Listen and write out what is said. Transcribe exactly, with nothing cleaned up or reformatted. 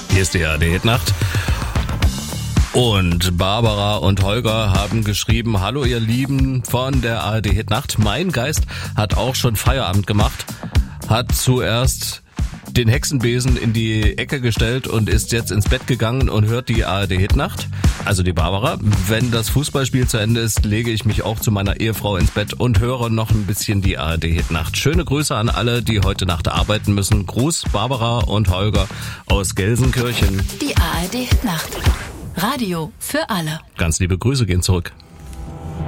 Hier ist die A R D-Hitnacht. Und Barbara und Holger haben geschrieben: Hallo ihr Lieben von der A R D-Hitnacht. Mein Geist hat auch schon Feierabend gemacht, hat zuerst den Hexenbesen in die Ecke gestellt und ist jetzt ins Bett gegangen und hört die A R D-Hitnacht. Also die Barbara. Wenn das Fußballspiel zu Ende ist, lege ich mich auch zu meiner Ehefrau ins Bett und höre noch ein bisschen die A R D-Hitnacht. Schöne Grüße an alle, die heute Nacht arbeiten müssen. Gruß Barbara und Holger aus Gelsenkirchen. Die A R D-Hitnacht. Radio für alle. Ganz liebe Grüße gehen zurück.